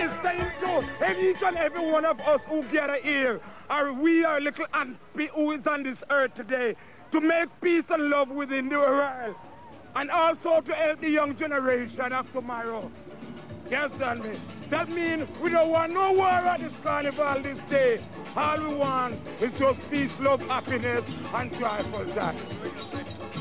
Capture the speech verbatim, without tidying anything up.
is saying so. And each and every one of us who gather here, are we are little ant who is on this earth today, to make peace and love within the world. And also to help the young generation of tomorrow. You understand me? That means we don't want no war at this carnival this day. All we want is just peace, love, happiness, and joyful joy.